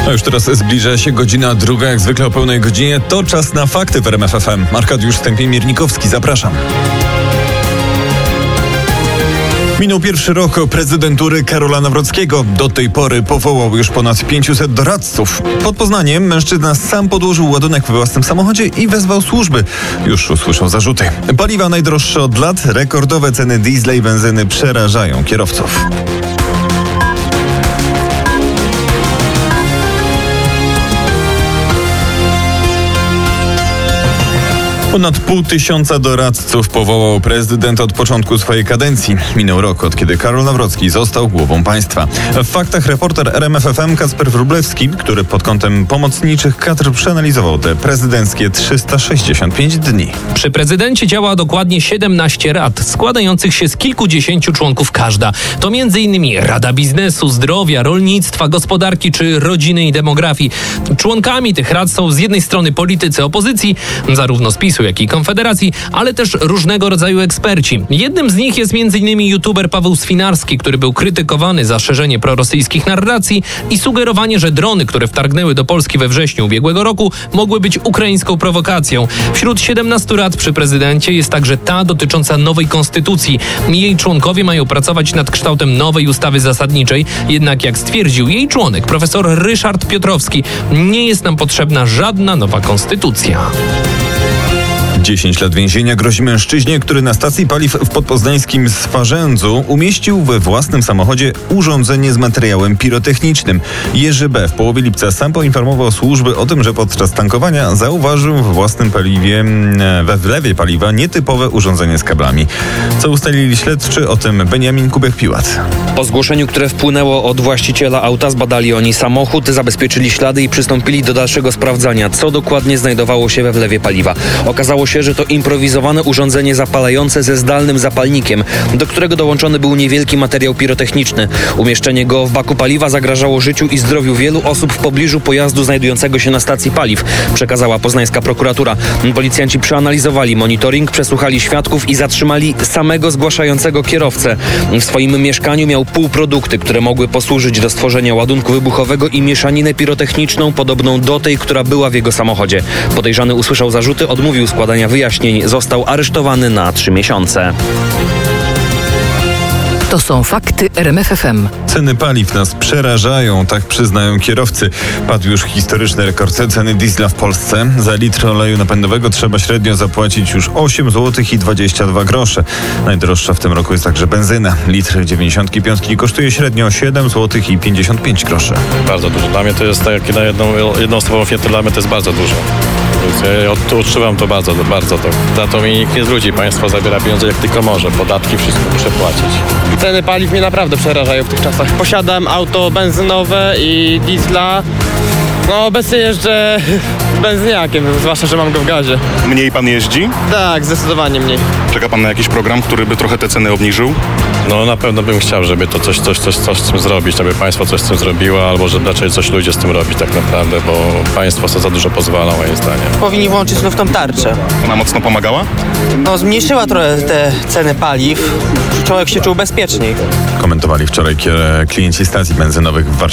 A już teraz zbliża się godzina druga, jak zwykle o pełnej godzinie. To czas na fakty w RMF FM. Arkadiusz Stępień-Miernikowski, zapraszam. Minął pierwszy rok prezydentury Karola Nawrockiego. Do tej pory powołał już ponad 500 doradców. Pod Poznaniem mężczyzna sam podłożył ładunek we własnym samochodzie i wezwał służby. Już usłyszał zarzuty. Paliwa najdroższe od lat, rekordowe ceny diesla i benzyny przerażają kierowców. Ponad 500 doradców powołał prezydent od początku swojej kadencji. Minął rok, od kiedy Karol Nawrocki został głową państwa. W faktach reporter RMF FM Kacper Wróblewski, który pod kątem pomocniczych kadr przeanalizował te prezydenckie 365 dni. Przy prezydencie działa dokładnie 17 rad, składających się z kilkudziesięciu członków każda. To m.in. Rada Biznesu, Zdrowia, Rolnictwa, Gospodarki czy Rodziny i Demografii. Członkami tych rad są z jednej strony politycy opozycji, zarówno z PiS-u, jak i Konfederacji, ale też różnego rodzaju eksperci. Jednym z nich jest m.in. youtuber Paweł Swinarski, który był krytykowany za szerzenie prorosyjskich narracji i sugerowanie, że drony, które wtargnęły do Polski we wrześniu ubiegłego roku, mogły być ukraińską prowokacją. Wśród 17 rad przy prezydencie jest także ta dotycząca nowej konstytucji. Jej członkowie mają pracować nad kształtem nowej ustawy zasadniczej, jednak jak stwierdził jej członek, profesor Ryszard Piotrowski, nie jest nam potrzebna żadna nowa konstytucja. 10 lat więzienia grozi mężczyźnie, który na stacji paliw w podpoznańskim Swarzędzu umieścił we własnym samochodzie urządzenie z materiałem pirotechnicznym. Jerzy B. w połowie lipca sam poinformował służby o tym, że podczas tankowania zauważył we własnym paliwie, we wlewie paliwa nietypowe urządzenie z kablami. Co ustalili śledczy, o tym Beniamin Kubek-Piłat. Po zgłoszeniu, które wpłynęło od właściciela auta, zbadali oni samochód, zabezpieczyli ślady i przystąpili do dalszego sprawdzania, co dokładnie znajdowało się we wlewie paliwa. Okazało się, że to improwizowane urządzenie zapalające ze zdalnym zapalnikiem, do którego dołączony był niewielki materiał pirotechniczny. Umieszczenie go w baku paliwa zagrażało życiu i zdrowiu wielu osób w pobliżu pojazdu znajdującego się na stacji paliw, przekazała poznańska prokuratura. Policjanci przeanalizowali monitoring, przesłuchali świadków i zatrzymali samego zgłaszającego kierowcę. W swoim mieszkaniu miał półprodukty, które mogły posłużyć do stworzenia ładunku wybuchowego i mieszaninę pirotechniczną podobną do tej, która była w jego samochodzie. Podejrzany usłyszał zarzuty, odmówił składania wyjaśnień, został aresztowany na 3 miesiące. To są fakty RMF FM. Ceny paliw nas przerażają, tak przyznają kierowcy. Padł już historyczny rekord ceny diesla w Polsce. Za litr oleju napędowego trzeba średnio zapłacić już 8 zł i 22 grosze. Najdroższa w tym roku jest także benzyna. Litr 95 kosztuje średnio 7 zł i 55 groszy. Bardzo dużo. Dla mnie to jest tak jak na jednoosobową firmę, dla mnie to jest bardzo dużo. Ja odczuwam to bardzo. Za to mi nikt nie zwróci. Państwo zabiera pieniądze jak tylko może. Podatki, wszystko muszę płacić. Ceny paliw mnie naprawdę przerażają w tych czasach. Posiadam auto benzynowe i diesla. No obecnie jeżdżę benzyniakiem, zwłaszcza, że mam go w gazie. Mniej pan jeździ? Tak, zdecydowanie mniej. Czeka pan na jakiś program, który by trochę te ceny obniżył? No na pewno bym chciał, żeby to coś z tym zrobić, żeby państwo coś z tym zrobiło, albo żeby raczej coś ludzie z tym robić tak naprawdę, bo państwo sobie za dużo pozwala, moim zdaniem. Powinni włączyć znów tą tarczę. Ona mocno pomagała? No zmniejszyła trochę te ceny paliw. Człowiek się czuł bezpieczniej. Komentowali wczoraj klienci stacji benzynowych w Warszawie.